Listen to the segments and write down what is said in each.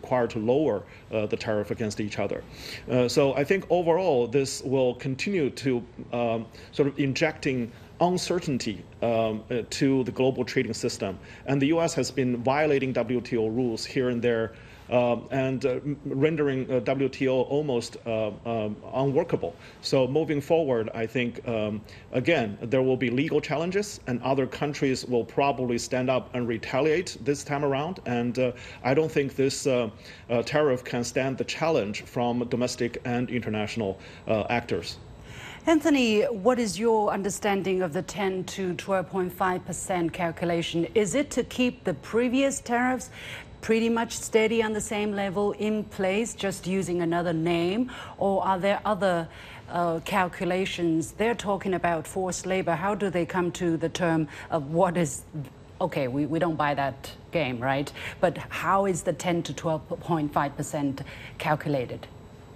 required to lower the tariff against each other. So I think overall this will continue to sort of injecting uncertainty to the global trading system. And the U.S. has been violating WTO rules here and there and rendering WTO almost unworkable. So moving forward, I think, again, there will be legal challenges and other countries will probably stand up and retaliate this time around. And I don't think this tariff can stand the challenge from domestic and international actors. Anthony, what is your understanding of the 10 to 12.5% calculation? Is it to keep the previous tariffs pretty much steady on the same level in place, just using another name? Or are there other calculations? They're talking about forced labor. How do they come to the term of what is, okay, we don't buy that game, right? But how is the 10 to 12.5% calculated?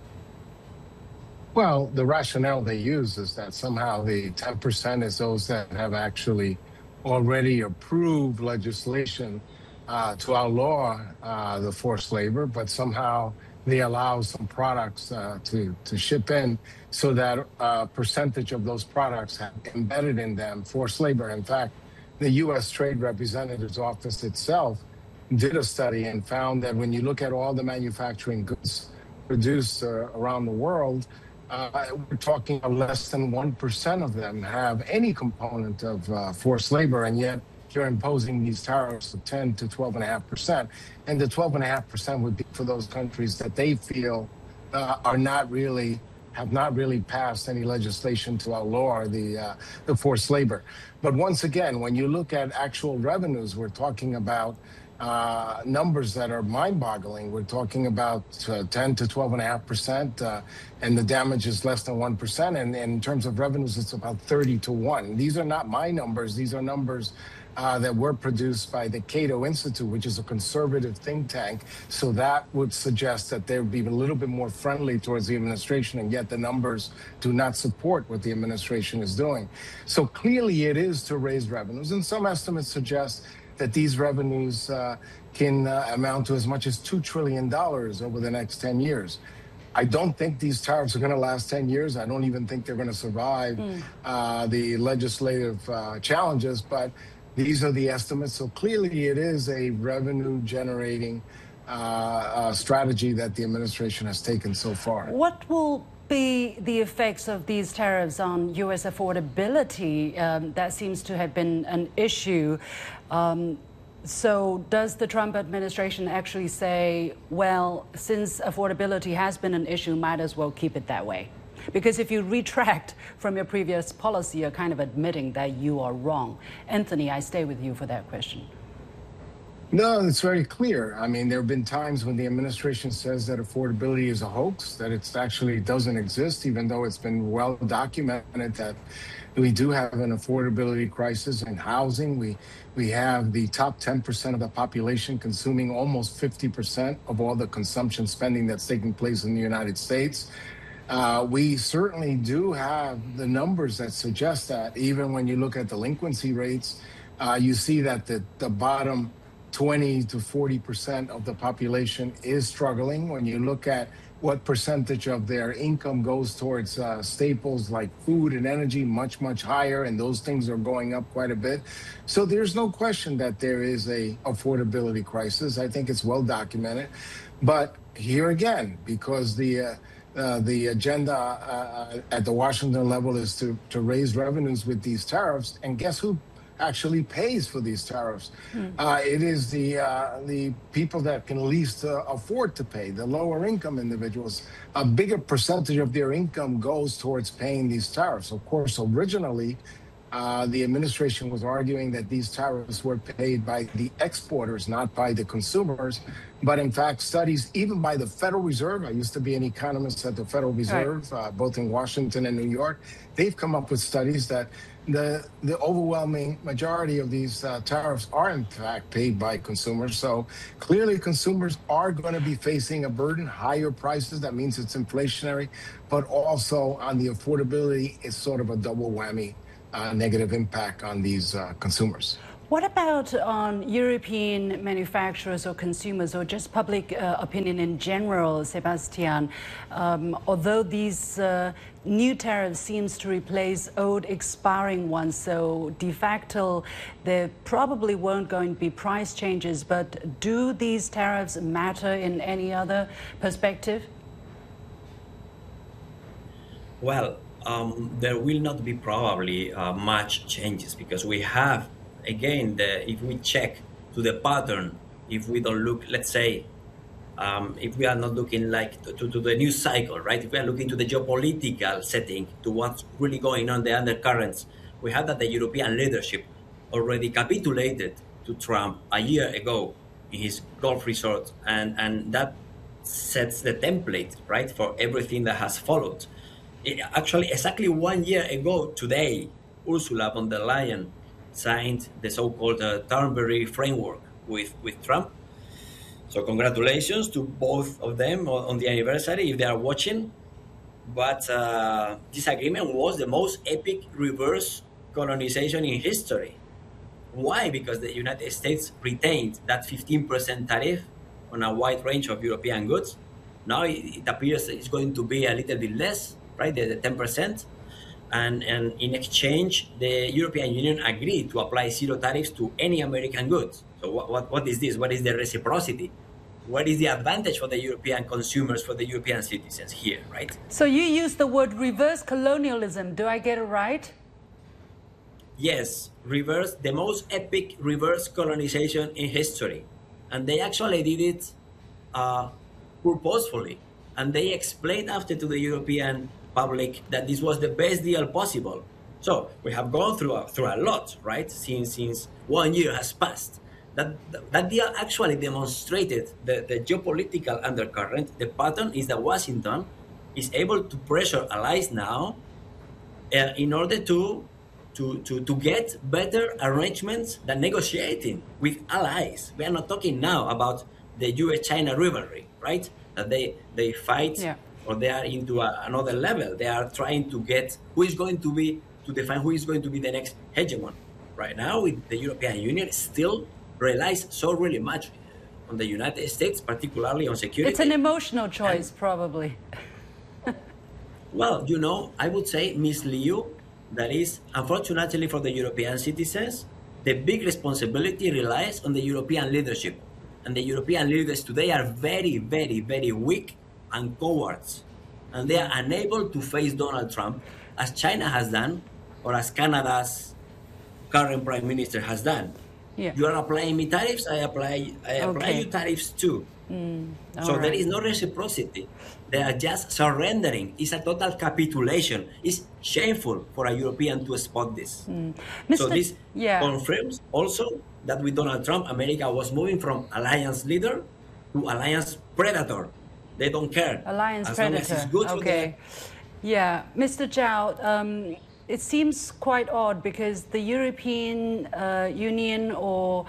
Well, the rationale they use is that somehow the 10% is those that have actually already approved legislation to outlaw the forced labor, but somehow they allow some products to ship in so that a percentage of those products have embedded in them forced labor. In fact, the U.S. Trade Representative's Office itself did a study and found that when you look at all the manufacturing goods produced around the world, we're talking about less than 1% of them have any component of forced labor, and yet you're imposing these tariffs of 10 to 12.5%. And the 12.5% would be for those countries that they feel have not really passed any legislation to outlaw the forced labor. But once again, when you look at actual revenues, we're talking about numbers that are mind-boggling. We're talking about 10 to 12.5%, and the damage is less than 1%. And in terms of revenues, it's about 30 to 1. These are not my numbers. These are numbers that were produced by the Cato Institute, which is a conservative think tank. So that would suggest that they would be a little bit more friendly towards the administration, and yet the numbers do not support what the administration is doing. So clearly it is to raise revenues, and some estimates suggest that these revenues can amount to as much as $2 trillion over the next 10 years. I don't think these tariffs are going to last 10 years. I don't even think they're going to survive the legislative challenges, but these are the estimates. So clearly it is a revenue-generating strategy that the administration has taken so far. What will be the effects of these tariffs on U.S. affordability? That seems to have been an issue. So does the Trump administration actually say, well, since affordability has been an issue, might as well keep it that way? Because if you retract from your previous policy, you're kind of admitting that you are wrong. Anthony, I stay with you for that question. No, it's very clear. I mean, there have been times when the administration says that affordability is a hoax, that it actually doesn't exist, even though it's been well documented that we do have an affordability crisis in housing. We have the top 10% of the population consuming almost 50% of all the consumption spending that's taking place in the United States. We certainly do have the numbers that suggest that. Even when you look at delinquency rates, you see that the bottom 20 to 40% of the population is struggling. When you look at what percentage of their income goes towards staples like food and energy, much, much higher, and those things are going up quite a bit. So there's no question that there is a affordability crisis. I think it's well documented. But here again, because the agenda at the Washington level is to raise revenues with these tariffs, and guess who actually pays for these tariffs? It is the people that can least afford to pay, the lower income individuals. A bigger percentage of their income goes towards paying these tariffs. Of course, originally, the administration was arguing that these tariffs were paid by the exporters, not by the consumers. But in fact, studies even by the Federal Reserve, I used to be an economist at the Federal Reserve, both in Washington and New York, they've come up with studies that the overwhelming majority of these tariffs are in fact paid by consumers. So clearly consumers are going to be facing a burden, higher prices. That means it's inflationary, but also on the affordability, it's sort of a double whammy negative impact on these consumers. What about on European manufacturers or consumers or just public opinion in general, Sebastian? Although these new tariffs seems to replace old expiring ones, so de facto there probably won't going to be price changes, but do these tariffs matter in any other perspective? Well, there will not be probably much changes because we have, again, if we check to the pattern, if we don't look, let's say, if we are not looking like to the news cycle, right? If we are looking to the geopolitical setting, to what's really going on, the undercurrents, we have that the European leadership already capitulated to Trump a year ago in his Gulf resort, and that sets the template, right, for everything that has followed. Actually, exactly 1 year ago today, Ursula von der Leyen signed the so-called Turnberry framework with Trump. So congratulations to both of them on the anniversary if they are watching. But this agreement was the most epic reverse colonization in history. Why? Because the United States retained that 15% tariff on a wide range of European goods. Now it appears it's going to be a little bit less, right, the 10%. And in exchange, the European Union agreed to apply zero tariffs to any American goods. So what is this? What is the reciprocity? What is the advantage for the European consumers, for the European citizens here, right? So you use the word reverse colonialism. Do I get it right? Yes, the most epic reverse colonization in history. And they actually did it purposefully. And they explained after to the European public that this was the best deal possible. So we have gone through a lot, right? Since 1 year has passed. That deal actually demonstrated the geopolitical undercurrent. The pattern is that Washington is able to pressure allies now in order to get better arrangements than negotiating with allies. We are not talking now about the U.S.-China rivalry, right? That they fight, yeah, or they are into another level. They are trying to get to define who is going to be the next hegemon. Right now, with the European Union still relies so really much on the United States, particularly on security. It's an emotional choice, probably. Well, I would say, Ms. Liu, that is, unfortunately for the European citizens, the big responsibility relies on the European leadership. And the European leaders today are very, very, very weak and cowards. And they are unable to face Donald Trump as China has done, or as Canada's current prime minister has done. Yeah. You are applying me tariffs, I apply you tariffs too. So there is no reciprocity. They are just surrendering. It's a total capitulation. It's shameful for a European to spot this. So this confirms also that with Donald Trump, America was moving from alliance leader to alliance predator. They don't care. Alliance predator. Long as it's good for them. Yeah, Mr. Zhao, it seems quite odd because the European Union or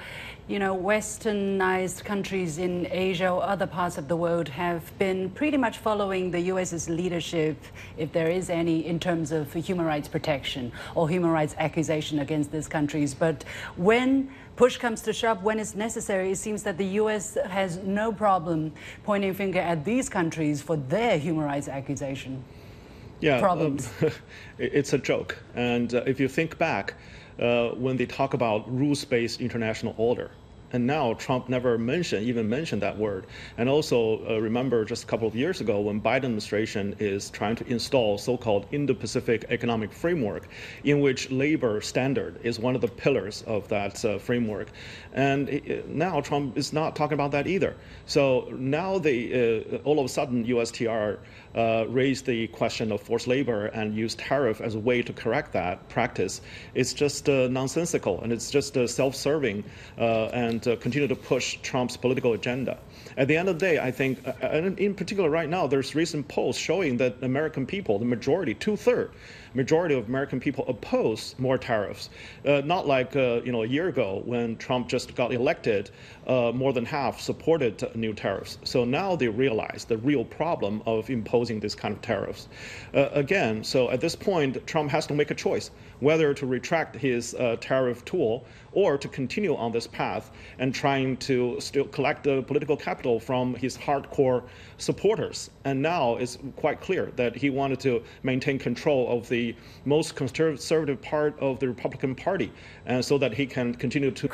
westernized countries in Asia or other parts of the world have been pretty much following the US's leadership, if there is any, in terms of human rights protection or human rights accusation against these countries. But when push comes to shove, when it's necessary, it seems that the US has no problem pointing a finger at these countries for their human rights accusation. Yeah, it's a joke. And if you think back, when they talk about rules-based international order, and now Trump never even mentioned that word. And also remember just a couple of years ago when Biden administration is trying to install so-called Indo-Pacific Economic Framework, in which labor standard is one of the pillars of that framework. And now Trump is not talking about that either. So now all of a sudden USTR raised the question of forced labor and used tariff as a way to correct that practice. It's just nonsensical, and it's just self-serving and continue to push Trump's political agenda. At the end of the day, I think, and in particular right now, there's recent polls showing that American people, the majority, 2/3, majority of American people oppose more tariffs. Not like a year ago when Trump just got elected, more than half supported new tariffs. So now they realize the real problem of imposing this kind of tariffs. Again, so at this point, Trump has to make a choice whether to retract his tariff tool or to continue on this path and trying to still collect the political capital from his hardcore supporters. And now it's quite clear that he wanted to maintain control of the most conservative part of the Republican Party, and so that he can continue to